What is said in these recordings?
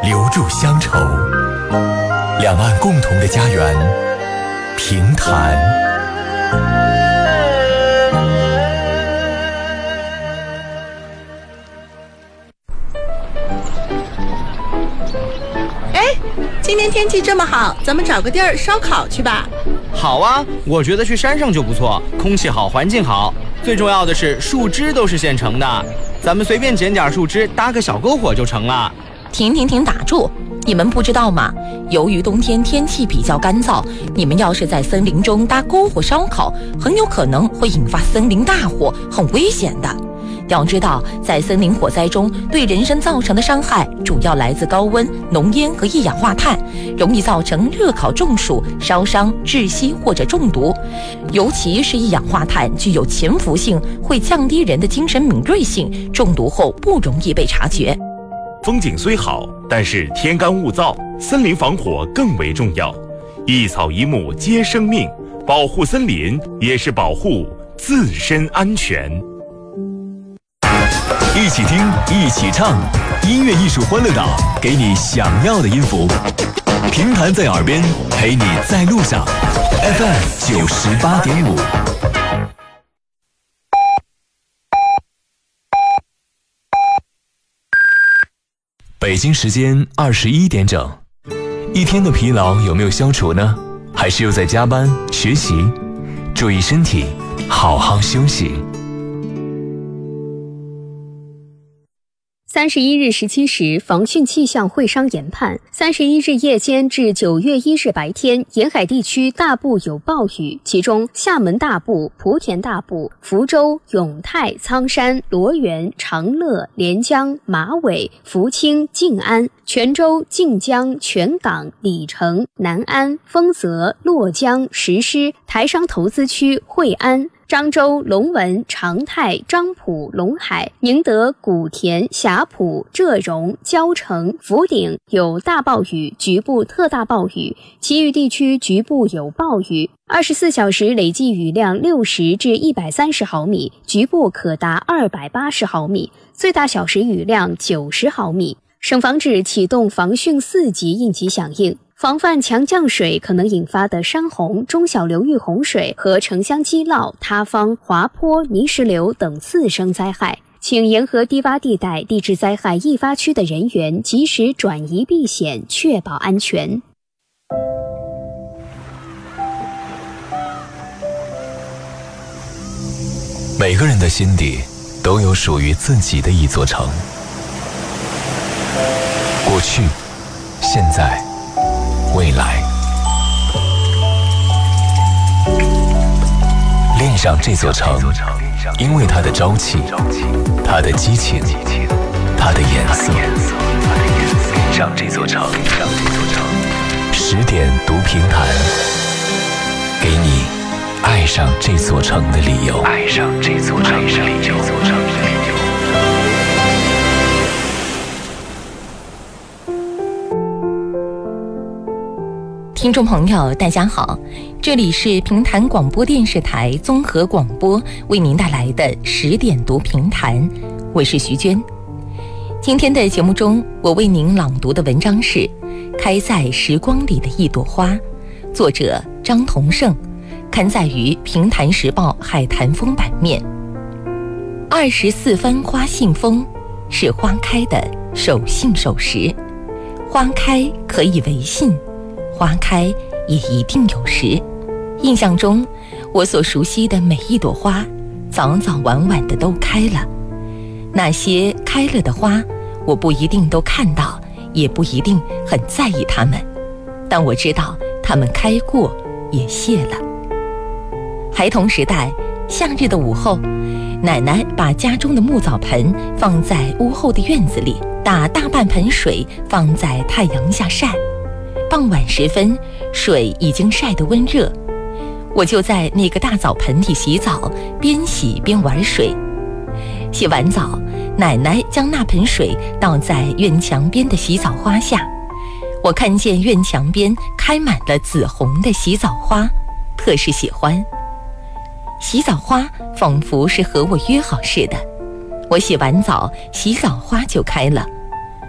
留住乡愁，两岸共同的家园，平潭。 今天天气这么好，咱们找个地儿烧烤去吧。 好啊，我觉得去山上就不错，空气好，环境好，最重要的是树枝都是现成的，咱们随便捡点树枝搭个小篝火就成了。 停，打住！你们不知道吗？由于冬天天气比较干燥，你们要是在森林中搭篝火烧烤，很有可能会引发森林大火，很危险的。要知道，在森林火灾中，对人身造成的伤害主要来自高温、浓烟和一氧化碳，容易造成热烤中暑、烧伤、窒息或者中毒。尤其是一氧化碳具有潜伏性，会降低人的精神敏锐性，中毒后不容易被察觉。 风景虽好，但是天干物燥，森林防火更为重要。一草一木皆生命，保护森林也是保护自身安全。 一起听，一起唱，音乐艺术欢乐岛，给你想要的音符。平潭在耳边，陪你在路上。FM 98.5。北京时间21点整，一天的疲劳有没有消除呢？还是又在加班学习？注意身体，好好休息。 31日17时，防汛气象会商研判，31日夜间至9月1日白天，沿海地区大部有暴雨，其中厦门大部、莆田大部、福州、永泰、苍山、罗源、长乐、连江、马尾、福清、静安、泉州、晋江、泉港、里城、南安、丰泽、洛江、石狮、台商投资区、惠安、漳州、龙文、长泰、漳浦、龙海、宁德、古田、霞浦、浙荣、蕉城、福鼎有大暴雨，局部特大暴雨，其余地区局部有暴雨。24小时累计雨量60至130毫米，局部可达280毫米，最大小时雨量90毫米。省防指启动防汛4级应急响应，防范强降水可能引发的山洪、中小流域洪水和城乡积涝、塌方、滑坡、泥石流等次生灾害，请沿河低洼地带地质灾害易发区的人员及时转移避险，确保安全。 每个人的心底都有属于自己的一座城，过去、现在、未来。恋上这座城，因为它的朝气，它的激情，它的颜色。恋上这座城，10点读评弹，给你爱上这座城的理由。爱上这座城的理由。 听众朋友大家好，这里是平潭广播电视台综合广播为您带来的10点读评弹，我是徐娟。今天的节目中，我为您朗读的文章是《开在时光里的一朵花》，作者张同胜，刊载于平潭时报海坛风版面。24番花信封，是花开的守信守时。花开可以为信，花开也一定有时。印象中，我所熟悉的每一朵花，早早晚晚的都开了。那些开了的花，我不一定都看到，也不一定很在意它们，但我知道它们开过，也谢了。孩童时代，夏日的午后，奶奶把家中的木澡盆放在屋后的院子里，打大半盆水放在太阳下晒。傍晚时分，水已经晒得温热，我就在那个大澡盆里洗澡，边洗边玩水。洗完澡，奶奶将那盆水倒在院墙边的洗澡花下，我看见院墙边开满了紫红的洗澡花，特是喜欢。洗澡花仿佛是和我约好似的，我洗完澡，洗澡花就开了。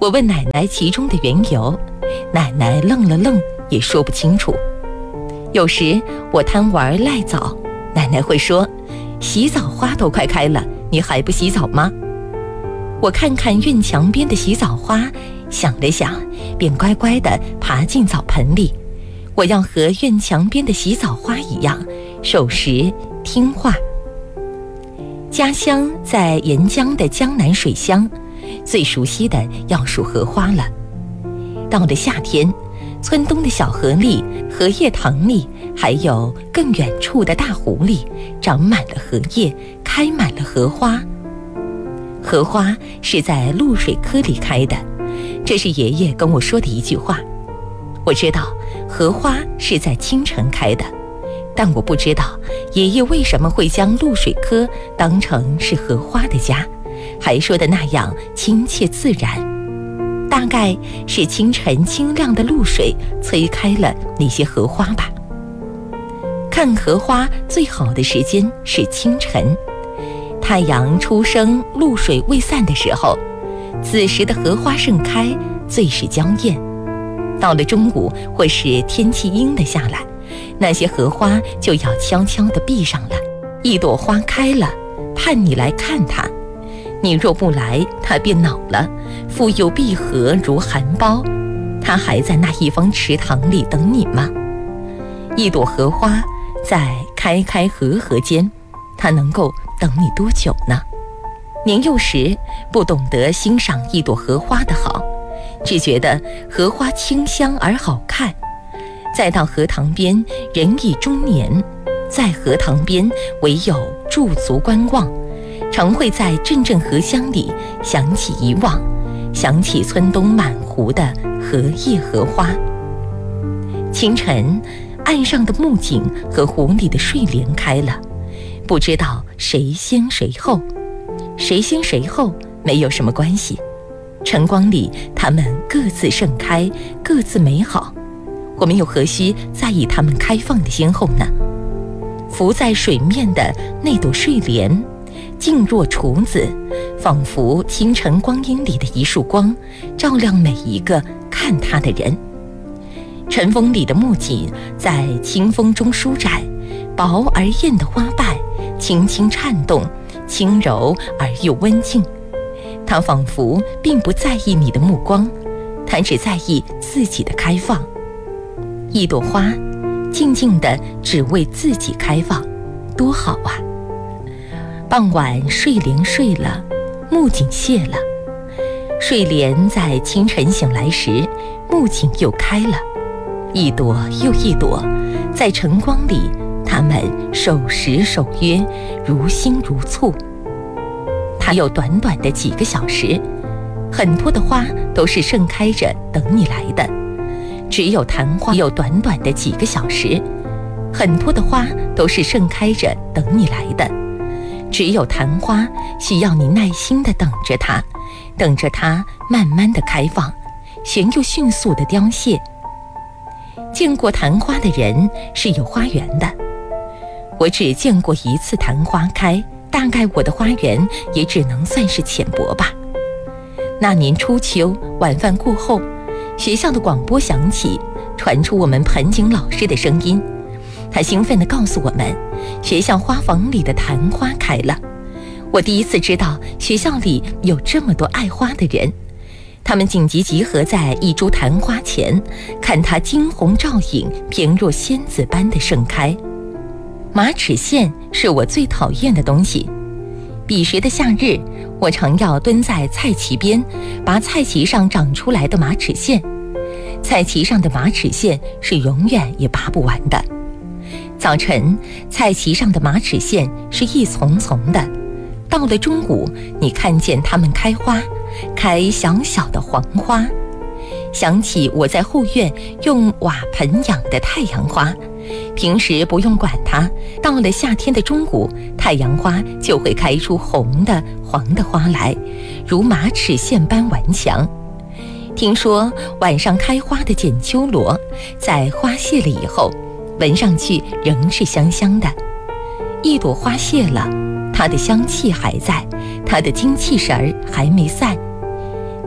我问奶奶其中的缘由，奶奶愣了愣，也说不清楚。有时我贪玩赖早，奶奶会说：“洗澡花都快开了，你还不洗澡吗？”我看看院墙边的洗澡花，想了想，便乖乖地爬进澡盆里。我要和院墙边的洗澡花一样，守时听话。家乡在沿江的江南水乡，最熟悉的要数荷花了。到了夏天，村东的小河里、荷叶塘里，还有更远处的大湖里，长满了荷叶，开满了荷花。荷花是在露水科里开的，这是爷爷跟我说的一句话。我知道荷花是在清晨开的，但我不知道爷爷为什么会将露水科当成是荷花的家，还说的那样亲切自然。大概是清晨清亮的露水催开了那些荷花吧。看荷花最好的时间是清晨，太阳初升，露水未散的时候，此时的荷花盛开，最是娇艳。到了中午或是天气阴了下来，那些荷花就要悄悄地闭上了。一朵花开了，盼你来看它，你若不来，它便恼了，复又闭合如含苞。它还在那一方池塘里等你吗？一朵荷花在开开合合间，它能够等你多久呢？年幼时不懂得欣赏一朵荷花的好，只觉得荷花清香而好看。再到荷塘边，人已中年，在荷塘边唯有驻足观望，常会在阵阵荷香里想起以往，想起村东满湖的荷叶荷花。清晨，岸上的木槿和湖里的睡莲开了，不知道谁先谁后，谁先谁后没有什么关系。晨光里，它们各自盛开，各自美好，我们又何须在意它们开放的先后呢？浮在水面的那朵睡莲，静若处子，仿佛清晨光阴里的一束光，照亮每一个看它的人。晨风里的木槿在清风中舒展，薄而艳的花瓣轻轻颤动，轻柔而又温静。它仿佛并不在意你的目光，它只在意自己的开放。一朵花静静地只为自己开放，多好啊！傍晚，睡莲睡了，木槿谢了。睡莲在清晨醒来时，木槿又开了，一朵又一朵，在晨光里，它们守时守约，如星如簇。它有短短的几个小时，很多的花都是盛开着等你来的。只有昙花有短短的几个小时，很多的花都是盛开着等你来的。只有昙花需要你耐心地等着它，等着它慢慢地开放，旋又迅速地凋谢。见过昙花的人是有花园的，我只见过一次昙花开，大概我的花园也只能算是浅薄吧。那年初秋，晚饭过后，学校的广播响起，传出我们盆景老师的声音。他兴奋地告诉我们，学校花房里的昙花开了。我第一次知道学校里有这么多爱花的人，他们紧急集合在一株昙花前，看它惊鸿照影，翩若仙子般的盛开。马齿苋是我最讨厌的东西。彼时的夏日，我常要蹲在菜畦边，拔菜畦上长出来的马齿苋。菜畦上的马齿苋是永远也拔不完的。早晨，菜畦上的马齿苋是一丛丛的，到了中午，你看见它们开花，开小小的黄花。想起我在后院用瓦盆养的太阳花，平时不用管它，到了夏天的中午，太阳花就会开出红的、黄的花来，如马齿苋般顽强。听说晚上开花的剪秋罗，在花谢了以后，闻上去仍是香香的。一朵花谢了，它的香气还在，它的精气神儿还没散。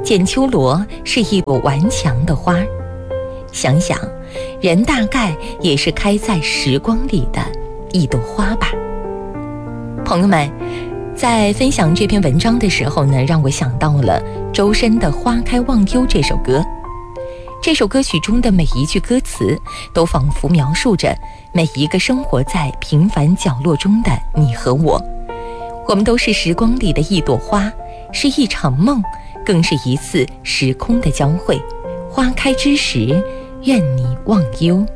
剪秋罗是一朵顽强的花，想想，人大概也是开在时光里的一朵花吧。朋友们，在分享这篇文章的时候呢，让我想到了周深的《花开忘忧》这首歌。这首歌曲中的每一句歌词，都仿佛描述着每一个生活在平凡角落中的你和我。我们都是时光里的一朵花，是一场梦，更是一次时空的交汇。花开之时，愿你忘忧。